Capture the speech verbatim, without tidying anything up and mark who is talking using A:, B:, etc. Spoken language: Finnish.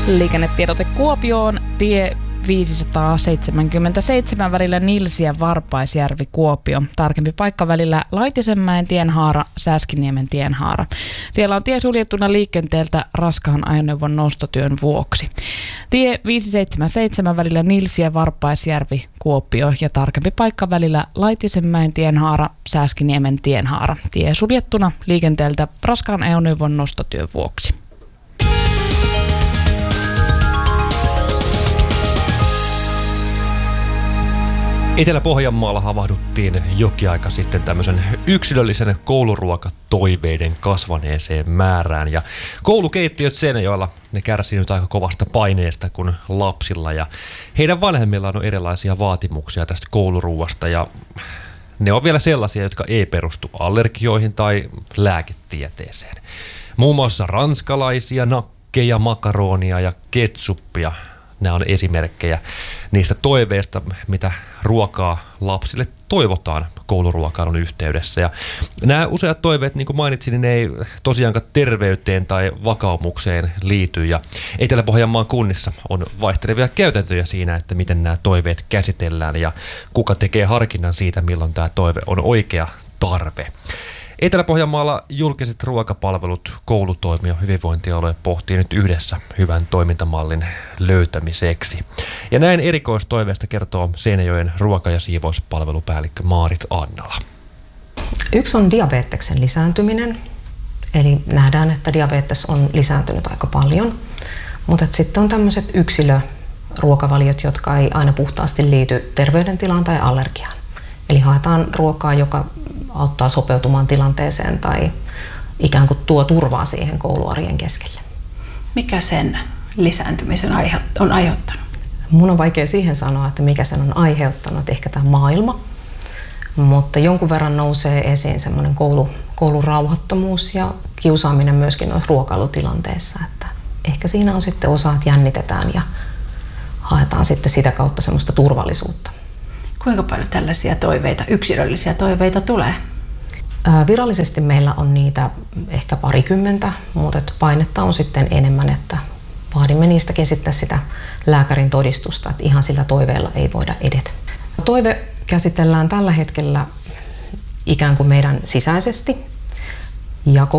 A: Liikennetiedote Kuopioon, tie viisisataaseitsemänkymmentäseitsemän välillä Nilsiä Varpaisjärvi Kuopio. Tarkempi paikka välillä Laitisenmäen tienhaara, Sääskiniemen tienhaara. Siellä on tie suljettuna liikenteeltä raskaan ajoneuvon nostotyön vuoksi. Tie viisisataaseitsemänkymmentäseitsemän välillä Nilsiä Varpaisjärvi Kuopio ja tarkempi paikka välillä Laitisenmäen tienhaara, Sääskiniemen tienhaara. Tie suljettuna liikenteeltä raskaan ajoneuvon nostotyön vuoksi.
B: Etelä-Pohjanmaalla havahduttiin jokin aika sitten tämmöisen yksilöllisen kouluruokatoiveiden kasvaneeseen määrään. Ja koulukeittiöt Seinäjoella, ne kärsii nyt aika kovasta paineesta kuin lapsilla. Ja heidän vanhemmillaan on erilaisia vaatimuksia tästä kouluruuasta. Ja ne on vielä sellaisia, jotka ei perustu allergioihin tai lääketieteeseen. Muun muassa ranskalaisia, nakkeja, makaronia ja ketsuppia. Nämä on esimerkkejä niistä toiveista, mitä ruokaa lapsille toivotaan kouluruokailun yhteydessä. Ja nämä useat toiveet, niin kuin mainitsin, niin ne ei tosiaankaan terveyteen tai vakaumukseen liity. Ja Etelä-Pohjanmaan kunnissa on vaihtelevia käytäntöjä siinä, että miten nämä toiveet käsitellään ja kuka tekee harkinnan siitä, milloin tämä toive on oikea tarve. Etelä-Pohjanmaalla julkiset ruokapalvelut, koulutoimi ja hyvinvointialue pohtii nyt yhdessä hyvän toimintamallin löytämiseksi. Ja näin erikoistoiveesta kertoo Seinäjoen ruoka- ja siivouspalvelupäällikkö Maarit Annala.
C: Yksi on diabeteksen lisääntyminen. Eli nähdään, että diabetes on lisääntynyt aika paljon. Mutta sitten on tämmöiset yksilöruokavaliot, jotka ei aina puhtaasti liity terveydentilaan tai allergiaan. Eli haetaan ruokaa, joka auttaa sopeutumaan tilanteeseen tai ikään kuin tuo turvaa siihen kouluarjen keskelle.
D: Mikä sen lisääntymisen on aiheuttanut?
C: Mun on vaikea siihen sanoa, että mikä sen on aiheuttanut, ehkä tämä maailma. Mutta jonkun verran nousee esiin semmoinen koulu, koulurauhattomuus ja kiusaaminen myöskin noissa ruokailutilanteissa. Että ehkä siinä on sitten osa, että jännitetään ja haetaan sitten sitä kautta semmoista turvallisuutta.
D: Kuinka paljon tällaisia toiveita, yksilöllisiä toiveita tulee?
C: Virallisesti meillä on niitä ehkä parikymmentä, mutta painetta on sitten enemmän, että vaadimme niistäkin sitten sitä lääkärin todistusta, että ihan sillä toiveella ei voida edetä. Toive käsitellään tällä hetkellä ikään kuin meidän sisäisesti ja